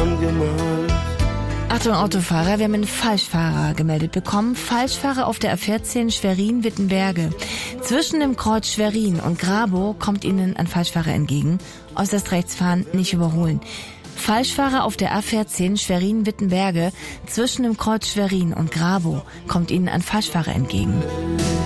angemalt. Achtung, Autofahrer, wir haben einen Falschfahrer gemeldet bekommen. Falschfahrer auf der A14 Schwerin-Wittenberge. Zwischen dem Kreuz Schwerin und Grabow kommt Ihnen ein Falschfahrer entgegen. Äußerst rechts fahren, nicht überholen. Falschfahrer auf der A14 Schwerin-Wittenberge. Zwischen dem Kreuz Schwerin und Grabow kommt Ihnen ein Falschfahrer entgegen.